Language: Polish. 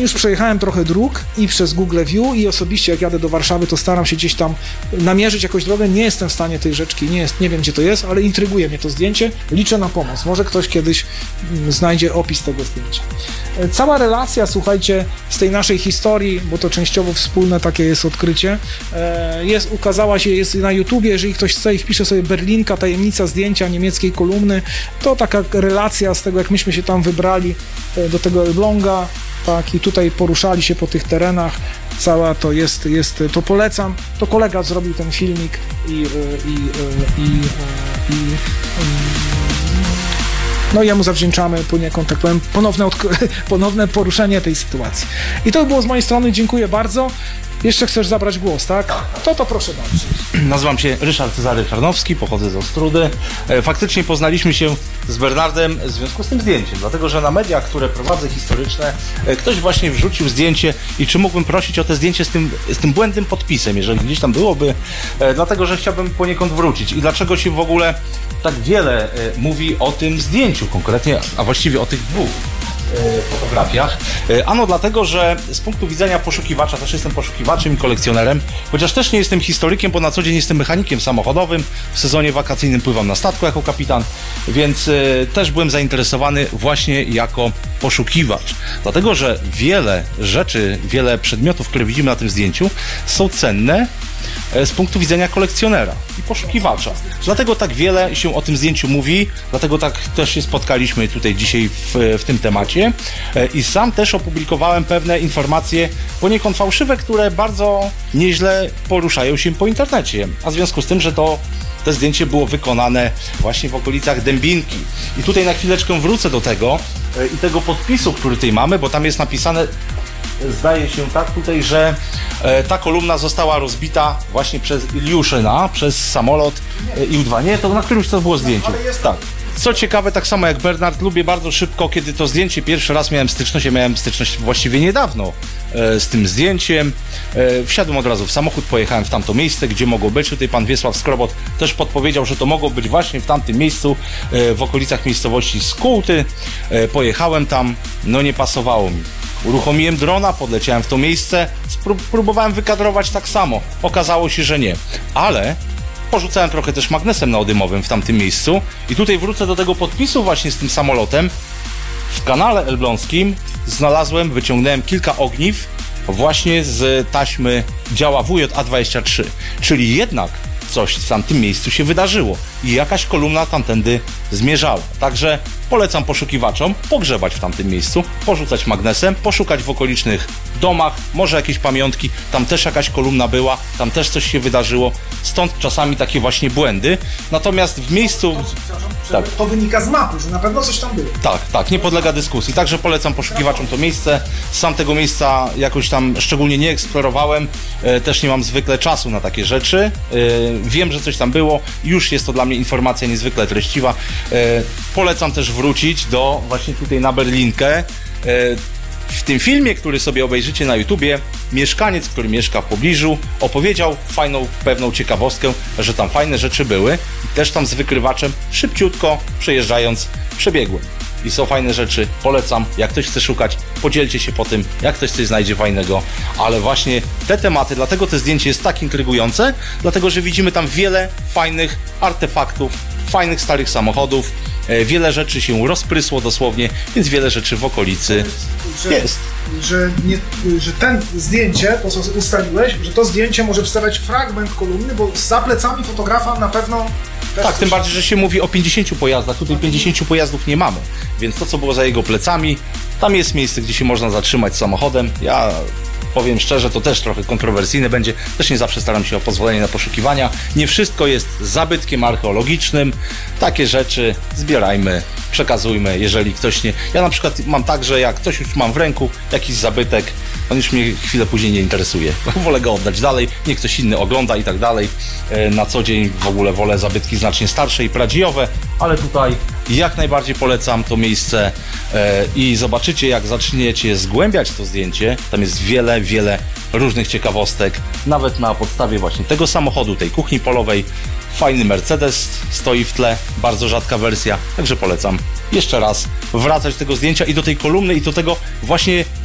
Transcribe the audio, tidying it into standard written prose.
już przejechałem trochę dróg i przez Google View i osobiście jak jadę do Warszawy, to staram się gdzieś tam namierzyć jakąś drogę. Nie jestem w stanie tej rzeczki, nie wiem gdzie to jest, ale intryguje mnie to zdjęcie. Liczę na pomoc. Może ktoś kiedyś znajdzie opis tego zdjęcia. Cała relacja, słuchajcie, z tej naszej historii, bo to częściowo wspólne takie jest odkrycie, ukazała się, jest na YouTubie, jeżeli ktoś chce i wpisze sobie Berlinka, tajemnica zdjęcia niemieckiej kolumny, to taka relacja z tego, jak myśmy się tam wybrali do tego Elbląga, tak, i tutaj poruszali się po tych terenach, cała to jest, to polecam, to kolega zrobił ten filmik no i jemu zawdzięczamy poniekąd, tak powiem, ponowne poruszenie tej sytuacji. I to było z mojej strony, dziękuję bardzo. Jeszcze chcesz zabrać głos, tak? To proszę bardzo. Nazywam się Ryszard Cezary Czarnowski, pochodzę z Ostródy. Faktycznie poznaliśmy się z Bernardem w związku z tym zdjęciem, dlatego że na mediach, które prowadzę historyczne, ktoś właśnie wrzucił zdjęcie i czy mógłbym prosić o te zdjęcie z tym błędnym podpisem, jeżeli gdzieś tam byłoby, dlatego że chciałbym poniekąd wrócić. I dlaczego się w ogóle tak wiele mówi o tym zdjęciu konkretnie, a właściwie o tych dwóch fotografiach. Ano dlatego, że z punktu widzenia poszukiwacza, też jestem poszukiwaczem i kolekcjonerem, chociaż też nie jestem historykiem, bo na co dzień jestem mechanikiem samochodowym, w sezonie wakacyjnym pływam na statku jako kapitan, więc też byłem zainteresowany właśnie jako poszukiwacz. Dlatego, że wiele rzeczy, wiele przedmiotów, które widzimy na tym zdjęciu, są cenne z punktu widzenia kolekcjonera i poszukiwacza. Dlatego tak wiele się o tym zdjęciu mówi, dlatego tak też się spotkaliśmy tutaj dzisiaj w tym temacie i sam też opublikowałem pewne informacje poniekąd fałszywe, które bardzo nieźle poruszają się po internecie, a w związku z tym, że to zdjęcie było wykonane właśnie w okolicach Dębinki. I tutaj na chwileczkę wrócę do tego i tego podpisu, który tutaj mamy, bo tam jest napisane, zdaje się tak tutaj, że ta kolumna została rozbita właśnie przez Iliuszyna, przez samolot Ił-2. Nie, to na którymś to było zdjęcie. Tak. Co ciekawe, tak samo jak Bernard, lubię bardzo szybko, kiedy to zdjęcie pierwszy raz miałem styczność właściwie niedawno z tym zdjęciem. Wsiadłem od razu w samochód, pojechałem w tamto miejsce, gdzie mogło być. Tutaj pan Wiesław Skrobot też podpowiedział, że to mogło być właśnie w tamtym miejscu, w okolicach miejscowości Skółty. Pojechałem tam, no nie pasowało mi. Uruchomiłem drona, podleciałem w to miejsce, próbowałem wykadrować tak samo. Okazało się, że nie. Ale porzucałem trochę też magnesem neodymowym w tamtym miejscu i tutaj wrócę do tego podpisu właśnie z tym samolotem. W kanale elbląskim wyciągnąłem kilka ogniw właśnie z taśmy działa WJ-A23, czyli jednak coś w tamtym miejscu się wydarzyło i jakaś kolumna tamtędy zmierzała. Także polecam poszukiwaczom pogrzebać w tamtym miejscu, porzucać magnesem, poszukać w okolicznych domach, może jakieś pamiątki, tam też jakaś kolumna była, tam też coś się wydarzyło, stąd czasami takie właśnie błędy. Natomiast w miejscu... Tak. To wynika z mapy, że na pewno coś tam było. Tak, nie podlega dyskusji. Także polecam poszukiwaczom to miejsce. Sam tego miejsca jakoś tam szczególnie nie eksplorowałem. Też nie mam zwykle czasu na takie rzeczy. Wiem, że coś tam było. Już jest to dla mnie informacja niezwykle treściwa. Polecam też wrócić do właśnie tutaj na Berlinkę. W tym filmie, który sobie obejrzycie na YouTubie, mieszkaniec, który mieszka w pobliżu, opowiedział fajną, pewną ciekawostkę, że tam fajne rzeczy były i też tam z wykrywaczem szybciutko przejeżdżając przebiegłem. I są fajne rzeczy, polecam, jak ktoś chce szukać, podzielcie się po tym, jak ktoś coś znajdzie fajnego, ale właśnie te tematy, dlatego to zdjęcie jest tak intrygujące, dlatego że widzimy tam wiele fajnych artefaktów, fajnych starych samochodów, wiele rzeczy się rozprysło dosłownie, więc wiele rzeczy w okolicy jest. Że ten zdjęcie, to co ustaliłeś, że to zdjęcie może wstawiać fragment kolumny, bo za plecami fotografa na pewno... Tak, tym bardziej, że się mówi o 50 pojazdach, tutaj 50 pojazdów nie mamy, więc to co było za jego plecami, tam jest miejsce, gdzie się można zatrzymać samochodem. Ja powiem szczerze, to też trochę kontrowersyjne będzie, też nie zawsze staram się o pozwolenie na poszukiwania. Nie wszystko jest zabytkiem archeologicznym, takie rzeczy zbierajmy, przekazujmy, jeżeli ktoś nie... Ja na przykład mam tak, że jak coś już mam w ręku, jakiś zabytek, on już mnie chwilę później nie interesuje. Wolę go oddać dalej, niech ktoś inny ogląda i tak dalej. Na co dzień w ogóle wolę zabytki znacznie starsze i prawdziwe, ale tutaj jak najbardziej polecam to miejsce i zobaczycie, jak zaczniecie zgłębiać to zdjęcie. Tam jest wiele różnych ciekawostek, nawet na podstawie właśnie tego samochodu, tej kuchni polowej. Fajny Mercedes stoi w tle, bardzo rzadka wersja, także polecam jeszcze raz wracać do tego zdjęcia i do tej kolumny i do tego właśnie